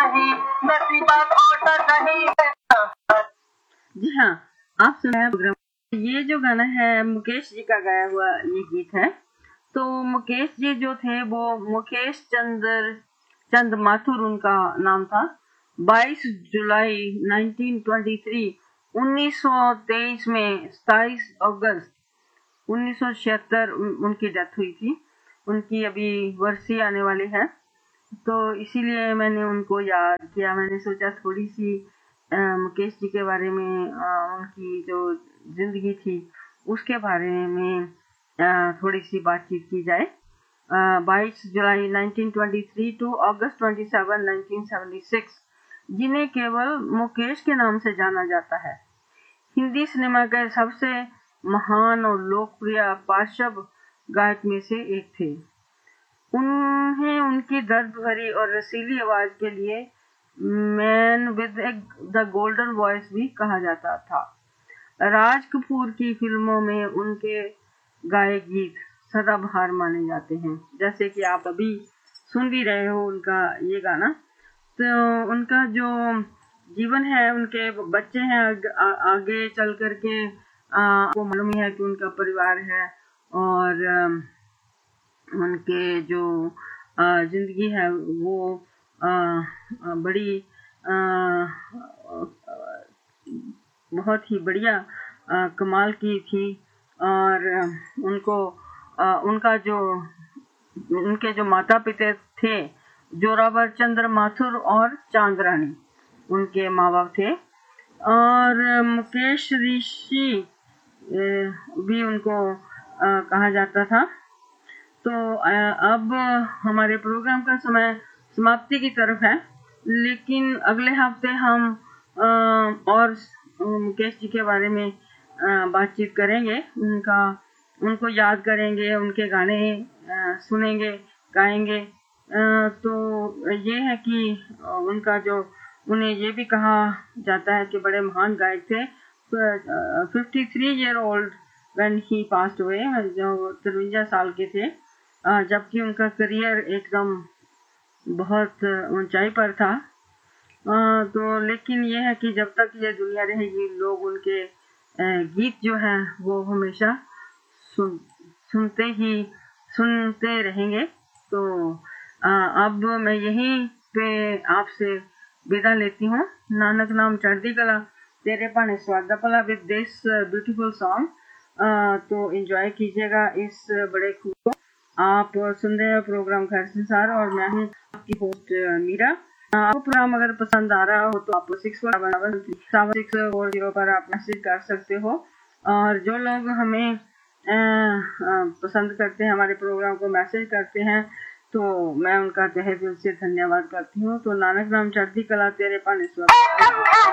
नहीं, नसीबा खोटा नहीं है। जी हाँ, आप सुन रहे हैं प्रोग्राम। ये जो गाना है मुकेश जी का गाया हुआ ये गीत है। तो मुकेश जी जो थे वो मुकेश चंद माथुर उनका नाम था। 22 जुलाई 1923 में 27 अगस्त 1976 उनकी डेथ हुई थी। उनकी अभी वर्षी आने वाली है, तो इसीलिए मैंने उनको याद किया। मैंने सोचा थोड़ी सी मुकेश जी के बारे में, उनकी जो जिंदगी थी उसके बारे में थोड़ी सी बातचीत की जाए। 22 जुलाई 1923 टू अगस्त 27 1976 जिन्हें केवल मुकेश के नाम से जाना जाता है, हिंदी सिनेमा के सबसे महान और लोकप्रिय पार्श्व गायक में से एक थे। उन्हें उनकी दर्द भरी और रसीली आवाज के लिए man with the golden voice भी कहा जाता था। राज कपूर की फिल्मों में उनके गाए गीत सदाबहार माने जाते हैं, जैसे कि आप अभी सुन भी रहे हो उनका ये गाना। तो उनका जो जीवन है, उनके बच्चे हैं, आगे चल करके आपको मालूम ही है कि उनका परिवार है, और उनके जो जिंदगी है वो बड़ी बहुत ही बढ़िया कमाल की थी। और उनके जो माता पिता थे, जोरावर चंद्र माथुर और चांदरानी उनके माँ बाप थे। और मुकेश ऋषि भी उनको कहा जाता था। तो अब हमारे प्रोग्राम का समय समाप्ति की तरफ है, लेकिन अगले हफ्ते हम और मुकेश जी के बारे में बातचीत करेंगे। उनको याद करेंगे, उनके गाने सुनेंगे, गाएंगे। तो ये है कि उन्हें ये भी कहा जाता है कि बड़े महान गायक थे। 53 year old when he passed away, जो 53 साल के थे, जबकि उनका करियर एकदम बहुत ऊंचाई पर था। तो लेकिन ये है कि जब तक ये दुनिया रहेगी, लोग उनके गीत जो हैं वो हमेशा सुनते रहेंगे। तो अब मैं यहीं पे आपसे विदा लेती हूँ। नानक नाम चढ़ती कला, तेरे पाने स्वादा भला विद दिस ब्यूटीफुल सॉन्ग। तो एंजॉय कीजिएगा इस बड़े खूब को। आप सुन रहे हैं प्रोग्राम घर संसार, और मैं हूँ आपकी होस्ट मीरा। आपको प्रोग्राम अगर पसंद आ रहा हो तो आप 647 पर आप मैसेज कर सकते हो। और जो लोग हमें पसंद करते हैं, हमारे प्रोग्राम को मैसेज करते हैं, तो मैं उनका तहे दिल से धन्यवाद करती हूँ। तो नानक नाम चढ़ती कला, तेरे पाने स्वादा।